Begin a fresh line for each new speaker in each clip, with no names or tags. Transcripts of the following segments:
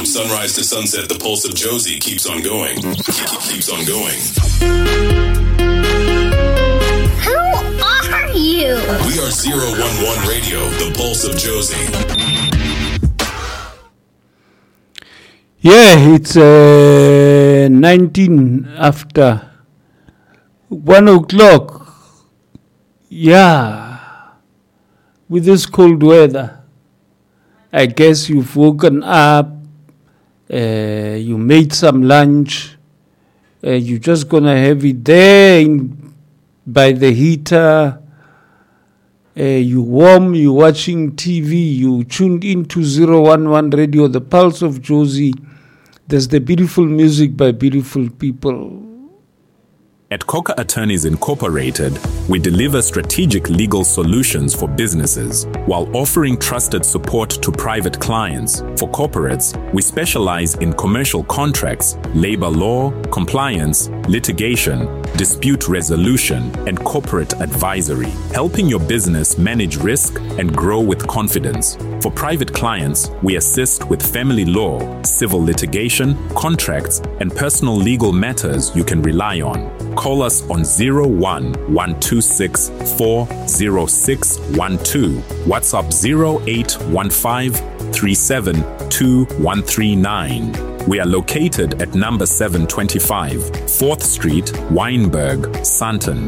From sunrise to sunset, the pulse of Josie keeps on going. Keeps on going.
Who are you?
We are 011 Radio, the pulse of Josie.
Yeah, it's 19 after 1 o'clock. Yeah, with this cold weather, I guess you've woken up, you made some lunch, you're just going to have it there by the heater, you warm, you're watching TV, you tuned into 011 Radio, the pulse of Josie. There's the beautiful music by beautiful people.
At Coca Attorneys Incorporated, we deliver strategic legal solutions for businesses while offering trusted support to private clients. For corporates, we specialize in commercial contracts, labor law, compliance, litigation, dispute resolution, and corporate advisory, helping your business manage risk and grow with confidence. For private clients, we assist with family law, civil litigation, contracts, and personal legal matters you can rely on. Call us on 01-126-40612, WhatsApp 0815-372139. We are located at number 725, 4th Street, Wynberg, Sandton.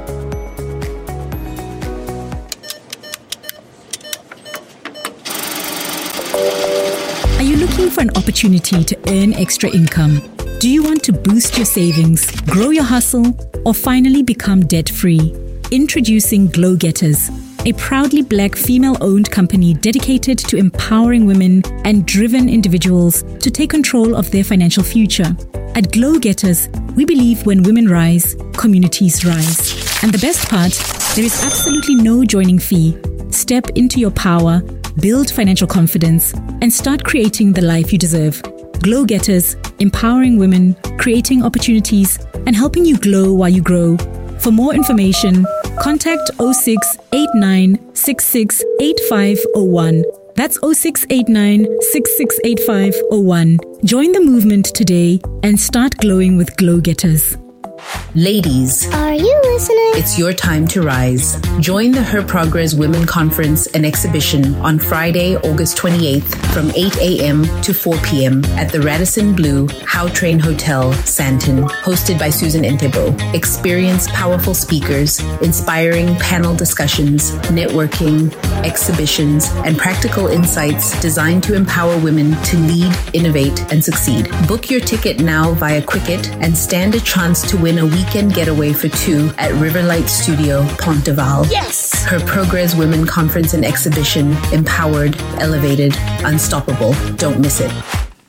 Are you looking for an opportunity to earn extra income? Do you want to boost your savings, grow your hustle, or finally become debt-free? Introducing Glow Getters, a proudly Black female-owned company dedicated to empowering women and driven individuals to take control of their financial future. At Glow Getters, we believe when women rise, communities rise. And the best part, there is absolutely no joining fee. Step into your power, build financial confidence, and start creating the life you deserve. Glow Getters, empowering women, creating opportunities, and helping you glow while you grow. For more information, contact 0689 668501. That's 0689 668501. Join the movement today and start glowing with Glow Getters.
Ladies,
Are you listening?
it's your time to rise. Join the Her Progress Women Conference and Exhibition on Friday, August 28th from 8 a.m. to 4 p.m. at the Radisson Blu Train Hotel, Sandton, hosted by Susan Entebo. Experience powerful speakers, inspiring panel discussions, networking, exhibitions, and practical insights designed to empower women to lead, innovate, and succeed. Book your ticket now via Quicket and stand a chance to win a weekend getaway for two at Riverlight Studio, Ponteval.
Yes!
Her Progress Women Conference and Exhibition, empowered, elevated, unstoppable. Don't miss it.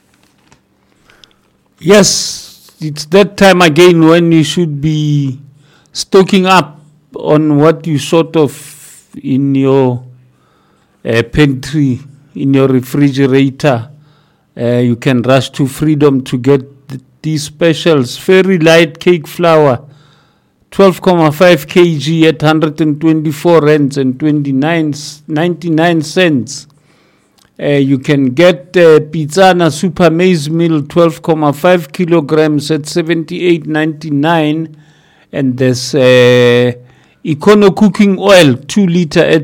Yes, it's that time again when you should be stocking up on what you sort of in your pantry, in your refrigerator. You can rush to Freedom to get these specials. Fairy Light Cake Flour, 12.5 kg at 124 rands and 99 cents. You can get Pizzana Super Maize Meal, 12.5 kilograms at 78.99. And there's Econo Cooking Oil, 2 liter at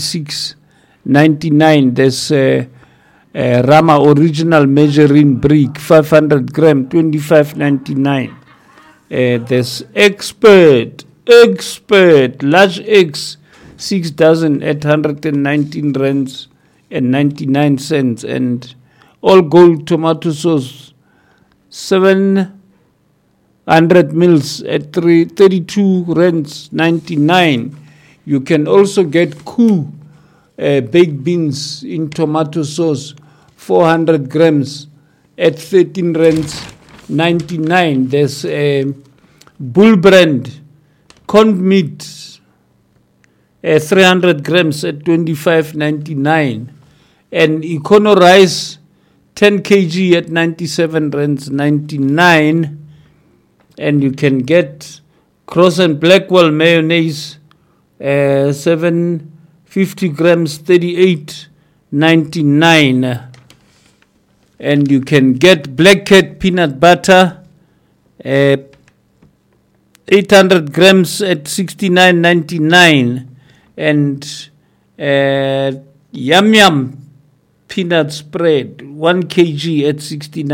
56.99. There's Rama Original Measuring Brick, 500 gram, 25.99. There's Expert, Large X, 6,819 rands and 99 cents. And All Gold Tomato Sauce, 700 mils at 32 rands, 99. You can also get Koo baked beans in tomato sauce, 400 grams at 13 rands, 99. There's Bull Brand corned meat, 300 grams at 25.99. And Econo rice, 10 kg at 97 rands, 99. And you can get Cross and Blackwell mayonnaise, 750 grams, 38.99. And you can get Black Cat peanut butter, 800 grams at 69.99, and Yum Yum peanut spread 1 kg at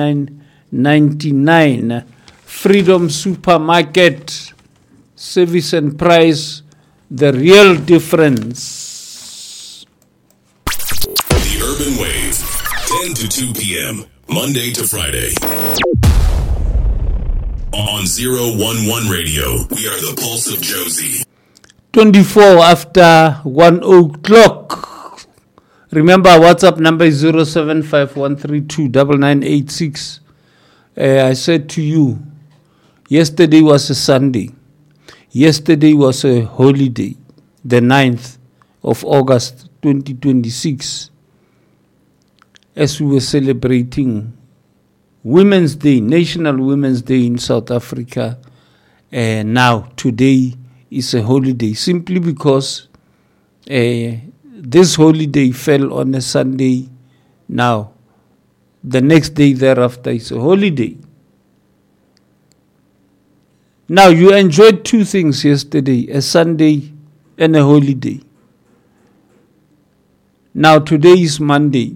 69.99. Freedom Supermarket, service and price, the real difference.
The Urban Wave, 10 to 2 p.m., Monday to Friday. On 011 Radio, we are the Pulse of Josie.
24 after 1 o'clock. Remember, our WhatsApp number is 0751329986. I said to you, yesterday was a Sunday. Yesterday was a holiday, the 9th of August 2026, as we were celebrating Women's Day, National Women's Day in South Africa. Now, today is a holiday, simply because this holiday fell on a Sunday. Now, the next day thereafter is a holiday. Now, you enjoyed two things yesterday, a Sunday and a holiday. Now, today is Monday.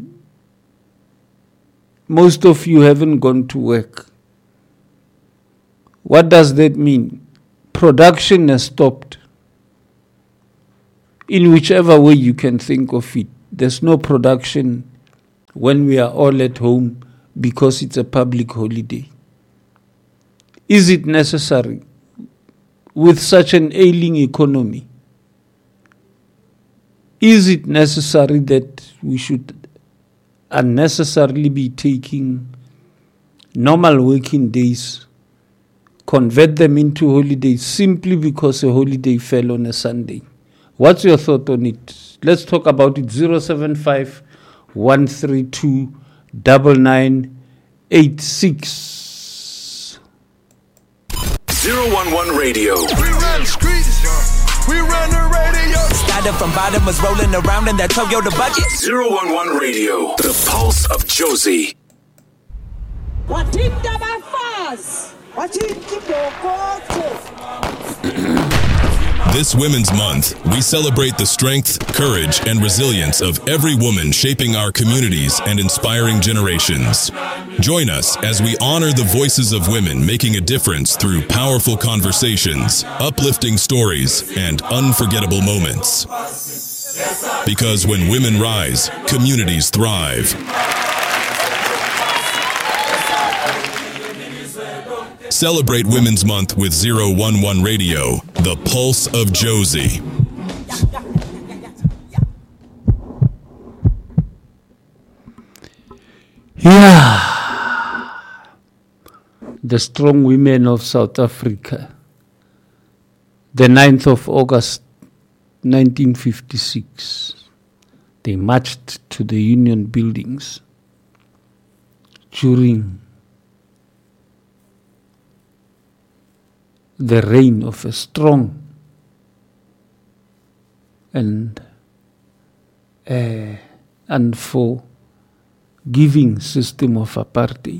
Most of you haven't gone to work. What does that mean? Production has stopped. In whichever way you can think of it. There's no production when we are all at home because it's a public holiday. Is it necessary with such an ailing economy? Is it necessary that we should unnecessarily be taking normal working days, convert them into holidays simply because a holiday fell on a Sunday? What's your thought on it? Let's talk about it. 075-132-9986.
011 Radio.
We run the streets. We run the radio. Started from bottom, was rolling around in that Toyota budget.
011 Radio. The Pulse of Josie.
What in the fast? What in
This Women's Month, we celebrate the strength, courage, and resilience of every woman shaping our communities and inspiring generations. Join us as we honor the voices of women making a difference through powerful conversations, uplifting stories, and unforgettable moments. Because when women rise, communities thrive. Celebrate Women's Month with 011 Radio, the Pulse of Josie.
Yeah. The strong women of South Africa. The 9th of August, 1956. They marched to the Union buildings during the reign of a strong and unforgiving system of apartheid.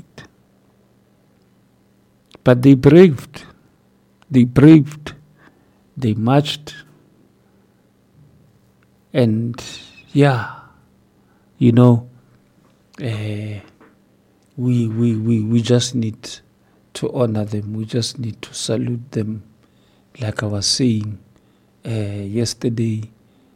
But they braved, they marched, and we just need to honor them. We just need to salute them. Like I was saying yesterday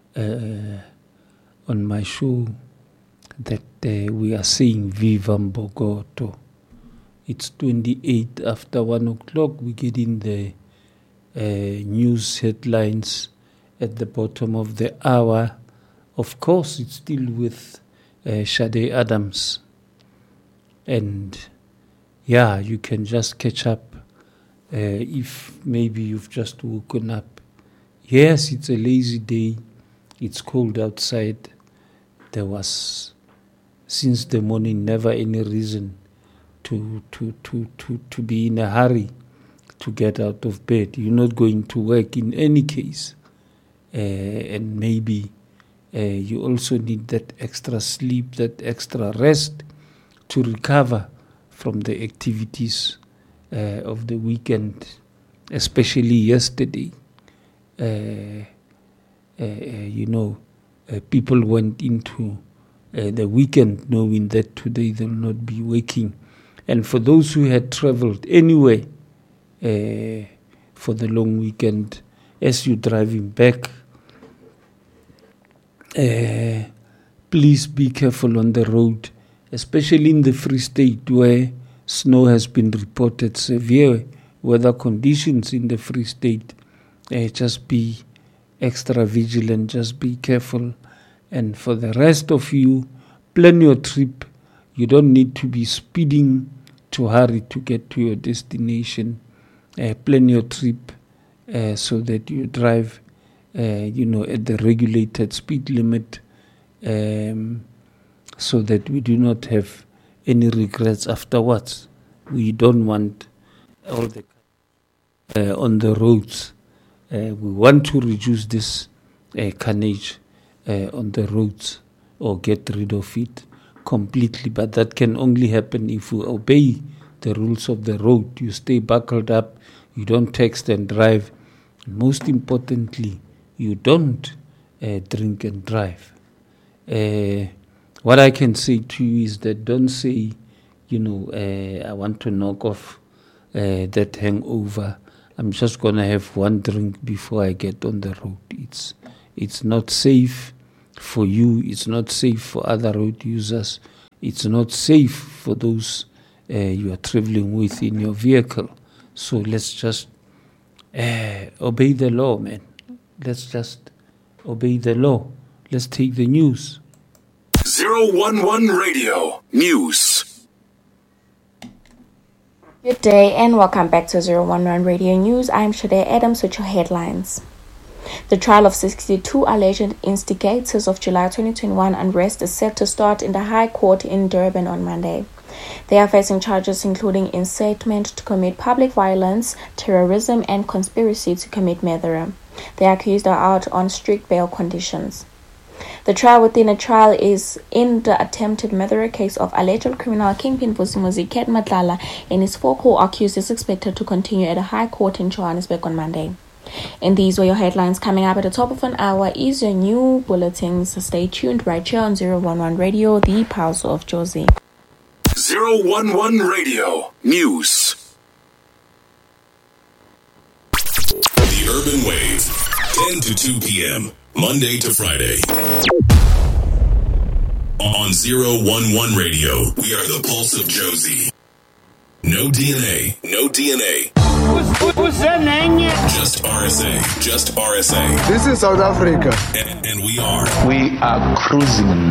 on my show, that we are saying Viva Mbogoto. It's 28 after 1 o'clock. We get in the news headlines at the bottom of the hour. Of course, it's still with Sade Adams. And you can just catch up if maybe you've just woken up. Yes, it's a lazy day. It's cold outside. There was, since the morning, never any reason to be in a hurry to get out of bed. You're not going to work in any case. And maybe you also need that extra sleep, that extra rest to recover from the activities of the weekend, especially yesterday. People went into the weekend knowing that today they'll not be working. And for those who had traveled anyway for the long weekend, as you're driving back, please be careful on the road, especially in the Free State where snow has been reported, severe weather conditions in the Free State. Just be extra vigilant, just be careful. And for the rest of you, plan your trip. You don't need to be speeding to hurry to get to your destination. Plan your trip so that you drive at the regulated speed limit, so that we do not have any regrets afterwards. We don't want all the on the roads. We want to reduce this carnage on the roads or get rid of it completely, but that can only happen if we obey the rules of the road. You stay buckled up, you don't text and drive. Most importantly, you don't drink and drive. What I can say to you is that don't say, I want to knock off that hangover. I'm just going to have one drink before I get on the road. It's not safe for you. It's not safe for other road users. It's not safe for those you are traveling with in your vehicle. So let's just obey the law, man. Let's just obey the law. Let's take the news.
011 Radio News.
Good day and welcome back to 011 Radio News. I'm Shade Adams with your headlines. The trial of 62 alleged instigators of July 2021 unrest is set to start in the High Court in Durban on Monday. They are facing charges including incitement to commit public violence, terrorism, and conspiracy to commit murder. The accused are out on strict bail conditions. The trial within a trial is in the attempted murder case of alleged criminal kingpin Vusimuzi Ket Matlala, and his 4 co-accused is expected to continue at a High Court in Johannesburg on Monday. And these were your headlines. Coming up at the top of an hour is your new bulletins. Stay tuned right here on 011 Radio, the Pulse of Jozi.
011 Radio News. The Urban Wave, 10 to 2 p.m., Monday to Friday. On 011 Radio, we are the Pulse of Jozi. No DNA, no DNA.
Who's that name?
Just RSA, just RSA.
This is South Africa.
And we are
cruising